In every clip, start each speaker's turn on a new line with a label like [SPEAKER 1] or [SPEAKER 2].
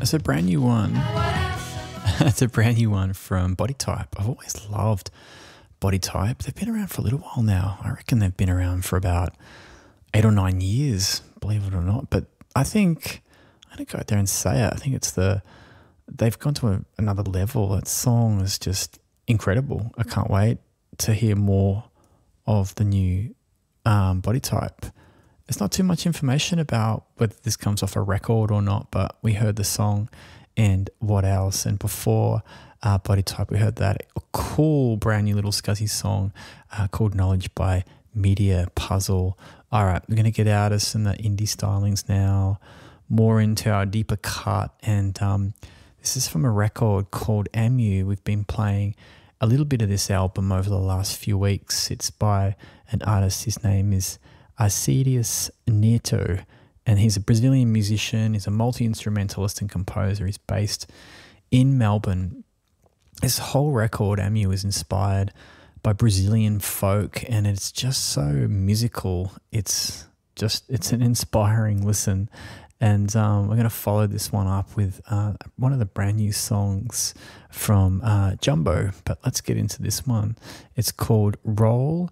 [SPEAKER 1] It's a brand new one. It's a brand new one from Body Type. I've always loved Body Type. They've been around for a little while now. I reckon they've been around for about 8 or 9 years, believe it or not. But I think, I'm going to go out there and say it, I think it's they've gone to another level. That song is just incredible. I can't wait to hear more of the new Body Type. There's not too much information about whether this comes off a record or not, but we heard the song and what else. And before Body Type, we heard that cool brand new little scuzzy song called Knowledge by Media Puzzle. All right, we're going to get out of some of the indie stylings now, more into our deeper cut. And this is from a record called Amu. We've been playing a little bit of this album over the last few weeks. It's by an artist. His name is Arcedius Neto, and he's a Brazilian musician. He's a multi-instrumentalist and composer. He's based in Melbourne. This whole record, Amu, is inspired by Brazilian folk, and it's just so musical. It's an inspiring listen. And we're going to follow this one up with one of the brand new songs from Jumbo. But let's get into this one. It's called Role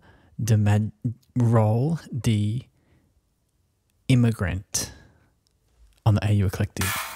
[SPEAKER 1] de Immigrant on the AU Eclectic.